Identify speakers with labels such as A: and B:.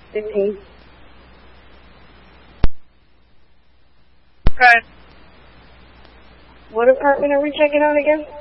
A: 15.
B: Okay.
A: What apartment are we checking out again?